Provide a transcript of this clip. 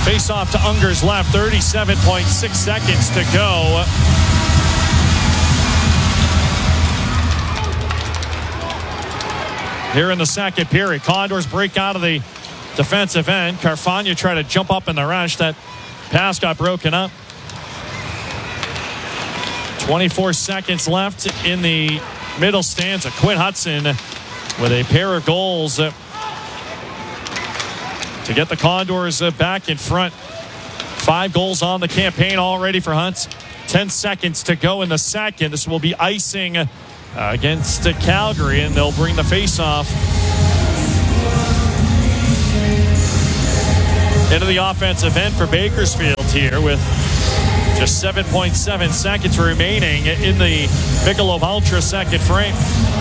Face off to Unger's left, 37.6 seconds to go. Here in the second period, Condors break out of the defensive end. Carfagna tried to jump up in the rush. That pass got broken up. 24 seconds left in the middle stanza. Quinn Hudson with a pair of goals to get the Condors back in front. 5 goals on the campaign already for Hunt. 10 seconds to go in the second. This will be icing against Calgary, and they'll bring the face-off into the offensive end for Bakersfield here with just 7.7 seconds remaining in the Michelob Ultra second frame.